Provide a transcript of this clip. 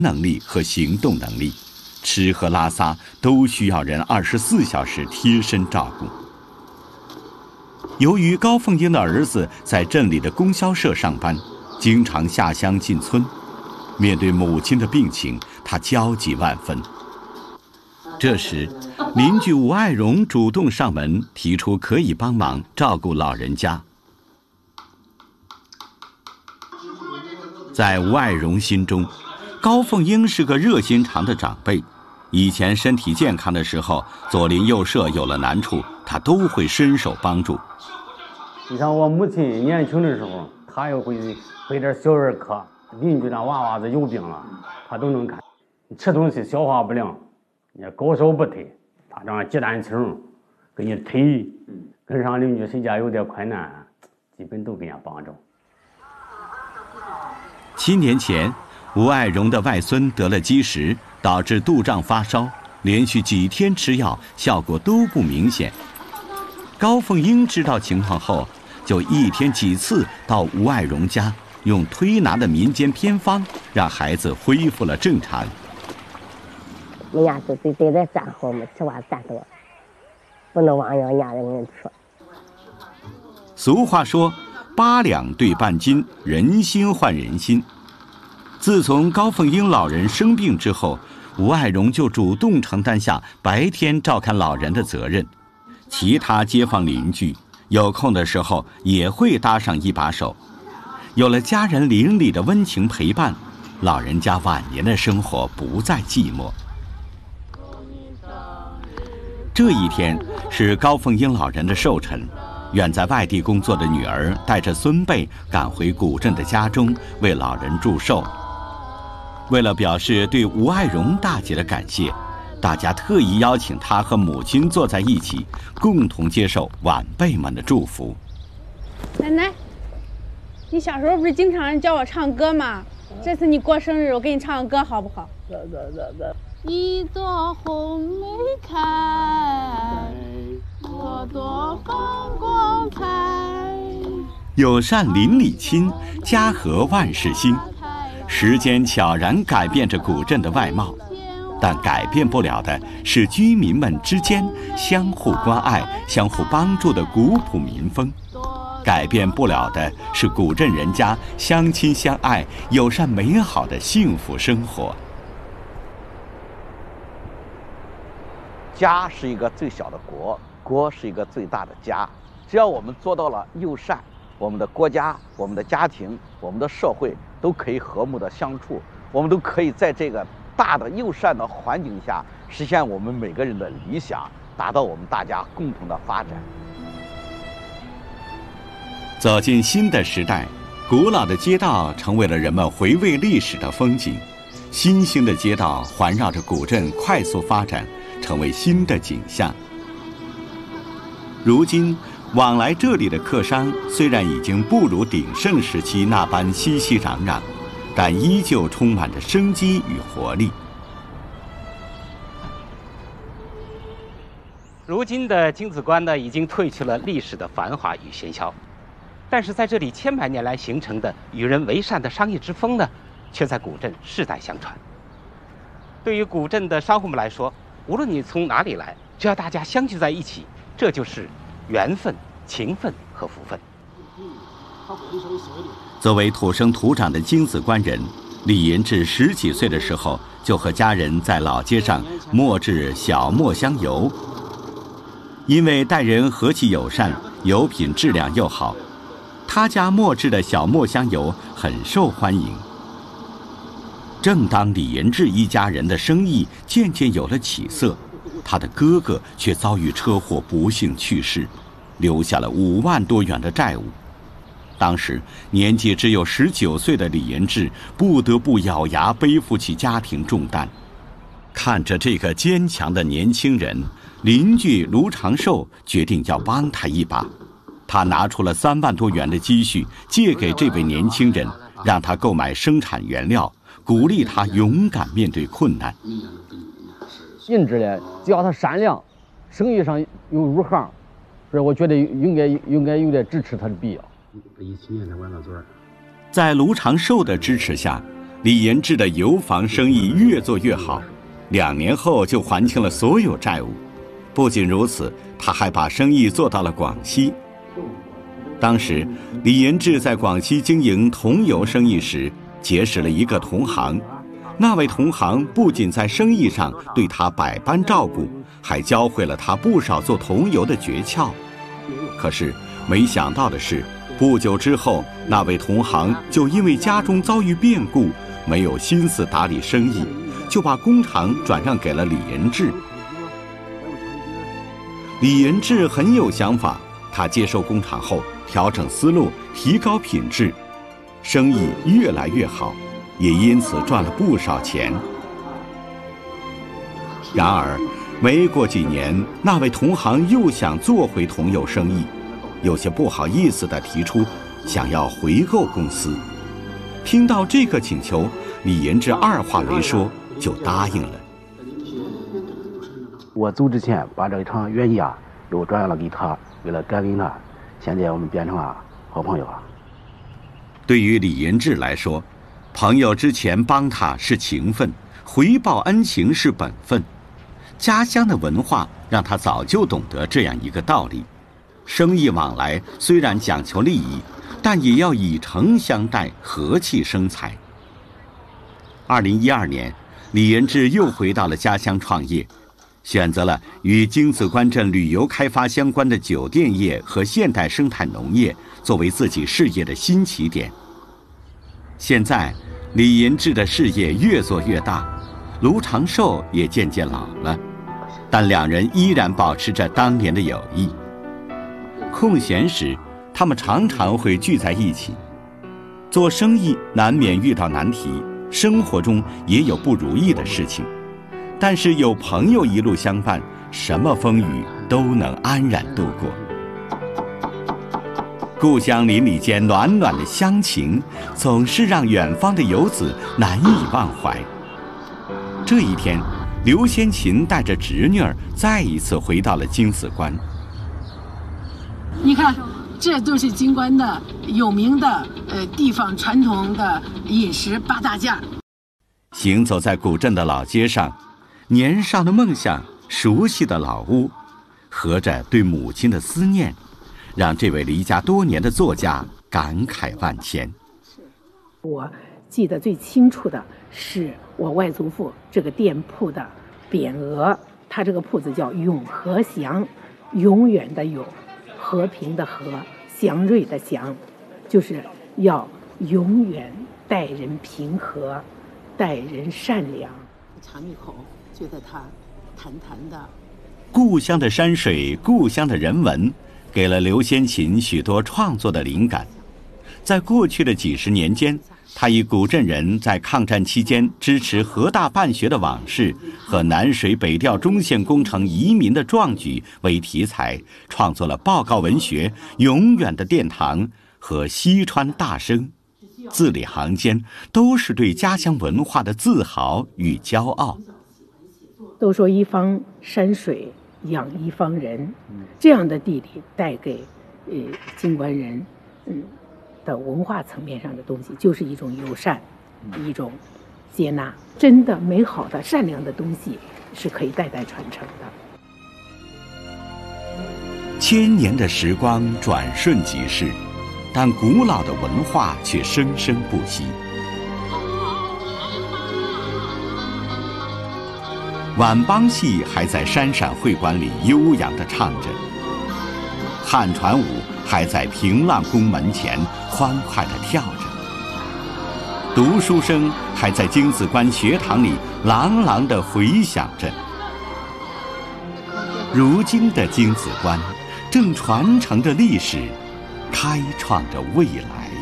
能力和行动能力，吃喝拉撒都需要人24小时贴身照顾。由于高凤英的儿子在镇里的供销社上班，经常下乡进村，面对母亲的病情，他焦急万分。这时，邻居吴爱荣主动上门，提出可以帮忙照顾老人家。在吴爱荣心中，高凤英是个热心肠的长辈。以前身体健康的时候，左邻右舍有了难处，他都会伸手帮助。 你像我母亲年轻的时候，她也会备点小儿科，邻居那娃娃子有病了，她都能看。吃东西消化不良，你高烧不退，她这样鸡蛋清给你推。跟上邻居谁家有点困难，基本都给人家帮着。 7年前，吴爱荣的外孙得了积食，导致肚胀发烧，连续几天吃药，效果都不明显。高凤英知道情况后，就一天几次到吴爱荣家，用推拿的民间偏方，让孩子恢复了正常。 人家就对待站好嘛，吃话站多，不能往人家的人吃。 俗话说，8两对半斤，人心换人心。自从高凤英老人生病之后，吴爱荣就主动承担下白天照看老人的责任，其他街坊邻居有空的时候也会搭上一把手。有了家人邻里的温情陪伴，老人家晚年的生活不再寂寞。这一天是高凤英老人的寿辰，远在外地工作的女儿带着孙辈赶回古镇的家中为老人祝寿。为了表示对吴爱荣大姐的感谢，大家特意邀请她和母亲坐在一起，共同接受晚辈们的祝福。 奶奶，你小时候不是经常教我唱歌吗？这次你过生日，我给你唱个歌好不好？一朵红梅开，朵朵放光彩。 友善邻里亲，家和万事兴。时间悄然改变着古镇的外貌，但改变不了的是居民们之间相互关爱、相互帮助的古朴民风。改变不了的是古镇人家相亲相爱、友善美好的幸福生活。 家是一个最小的国，国是一个最大的家。只要我们做到了友善，我们的国家、我们的家庭、我们的社会都可以和睦的相处，我们都可以在这个大的友善的环境下实现我们每个人的理想，达到我们大家共同的发展。 走进新的时代，古老的街道成为了人们回味历史的风景，新兴的街道环绕着古镇快速发展，成为新的景象。如今往来这里的客商虽然已经不如鼎盛时期那般熙熙攘攘，但依旧充满着生机与活力。 如今的京子关呢，已经褪去了历史的繁华与喧嚣，但是在这里千百年来形成的与人为善的商业之风呢，却在古镇世代相传。对于古镇的商户们来说，无论你从哪里来，只要大家相聚在一起，这就是缘分、情分和福分。 作为土生土长的京子关人，李延志10几岁的时候就和家人在老街上磨制小磨香油。因为待人和气友善，油品质量又好，他家磨制的小磨香油很受欢迎。正当李延志一家人的生意渐渐有了起色，他的哥哥却遭遇车祸不幸去世，留下了5万多元的债务。当时年纪只有19岁的李延志不得不咬牙背负起家庭重担。看着这个坚强的年轻人，邻居卢长寿决定要帮他一把。他拿出了3万多元的积蓄，借给这位年轻人，让他购买生产原料，鼓励他勇敢面对困难。 银子呢，只要他善良，生意上又入行，所以我觉得应该有点支持他的必要。 在卢长寿的支持下， 李延志的油坊生意越做越好，2年后就还清了所有债务。不仅如此，他还把生意做到了广西。当时，李延志在广西经营桐油生意时，结识了一个同行。那位同行不仅在生意上对他百般照顾，还教会了他不少做桐油的诀窍。可是，没想到的是，不久之后，那位同行就因为家中遭遇变故，没有心思打理生意，就把工厂转让给了李延志。李延志很有想法，他接手工厂后，调整思路，提高品质，生意越来越好，也因此赚了不少钱。然而，没过几年，那位同行又想做回桐油生意，有些不好意思地提出想要回购公司。听到这个请求，李延志二话没说就答应了。 我走之前把这一场原价又转让了给他，为了感恩他，现在我们变成了好朋友了。 对于李延志来说，朋友之前帮他是情分，回报恩情是本分。家乡的文化让他早就懂得这样一个道理：生意往来虽然讲求利益，但也要以诚相待，和气生财。2012年，李延志又回到了家乡创业，选择了与京子关镇旅游开发相关的酒店业和现代生态农业作为自己事业的新起点。现在，李延志的事业越做越大，卢长寿也渐渐老了，但两人依然保持着当年的友谊。空闲时，他们常常会聚在一起。做生意难免遇到难题，生活中也有不如意的事情，但是有朋友一路相伴，什么风雨都能安然度过。故乡邻里间暖暖的乡情，总是让远方的游子难以忘怀。这一天，刘先琴带着侄女儿再一次回到了京子关。 你看，这都是京关的有名的地方传统的饮食八大件。 行走在古镇的老街上，年少的梦想，熟悉的老屋，合着对母亲的思念，让这位离家多年的作家感慨万千。 我记得最清楚的是我外祖父这个店铺的匾额，他这个铺子叫永和祥，永远的永，和平的和，祥瑞的祥，就是要永远待人平和，待人善良。尝一口，觉得它弹弹的。 故乡的山水，故乡的人文，给了刘先琴许多创作的灵感。在过去的几十年间，他以古镇人在抗战期间支持河大办学的往事和南水北调中线工程移民的壮举为题材，创作了报告文学《永远的殿堂》和《西川大声》，字里行间都是对家乡文化的自豪与骄傲。 都说一方山水养一方人，这样的地理带给京关人的文化层面上的东西，就是一种友善，一种接纳。真的美好的善良的东西是可以代代传承的。 千年的时光转瞬即逝，但古老的文化却生生不息。晚帮戏还在山陕会馆里悠扬地唱着，汉传舞还在平浪宫门前欢快地跳着，读书声还在京子关学堂里朗朗地回响着。如今的京子关正传承着历史，开创着未来。